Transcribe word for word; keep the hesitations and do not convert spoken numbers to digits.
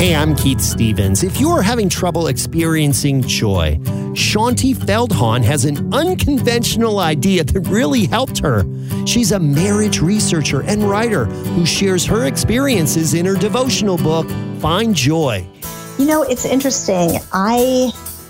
Hey, I'm Keith Stevens. If you are having trouble experiencing joy, Shaunti Feldhahn has an unconventional idea that really helped her. She's a marriage researcher and writer who shares her experiences in her devotional book, Find Joy. You know, it's interesting. I